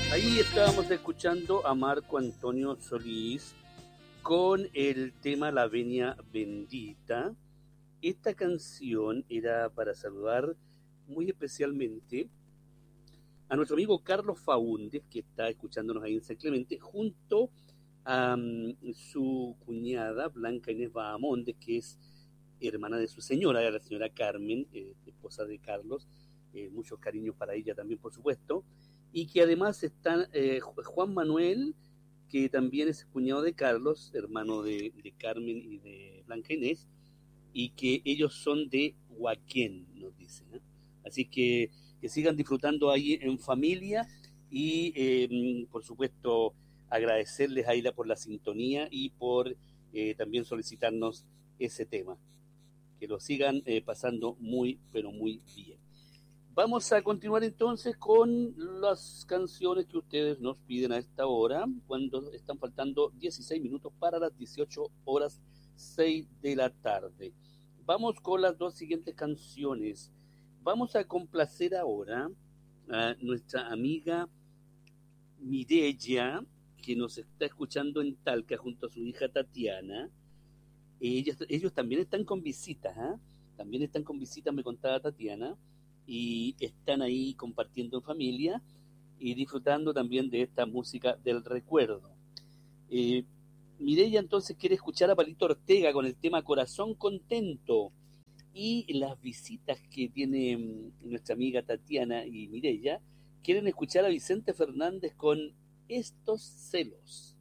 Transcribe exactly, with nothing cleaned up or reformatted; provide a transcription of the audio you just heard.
Ahí estábamos escuchando a Marco Antonio Solís con el tema La Venia Bendita. Esta canción era para saludar muy especialmente a nuestro amigo Carlos Faúndez, que está escuchándonos ahí en San Clemente, junto a um, su cuñada Blanca Inés Bahamondes, que es hermana de su señora, la señora Carmen, eh, esposa de Carlos. Eh, muchos cariños para ella también, por supuesto. Y que además están eh, Juan Manuel, que también es cuñado de Carlos, hermano de, de Carmen y de Blanca Inés, y que ellos son de Huaquén, nos dicen, ¿eh? Así que que sigan disfrutando ahí en familia y eh, por supuesto agradecerles a Aida por la sintonía y por eh, también solicitarnos ese tema. Que lo sigan eh, pasando muy, pero muy bien. Vamos a continuar entonces con las canciones que ustedes nos piden a esta hora, cuando están faltando dieciséis minutos para las dieciocho horas seis de la tarde. Vamos con las dos siguientes canciones. Vamos a complacer ahora a nuestra amiga Mireya, que nos está escuchando en Talca junto a su hija Tatiana. Ellos, ellos también están con visitas, ¿eh? También están con visitas, me contaba Tatiana, y están ahí compartiendo en familia y disfrutando también de esta música del recuerdo. Eh, Mireya entonces quiere escuchar a Palito Ortega con el tema Corazón Contento, y las visitas que tiene mm, nuestra amiga Tatiana y Mireya quieren escuchar a Vicente Fernández con Estos Celos.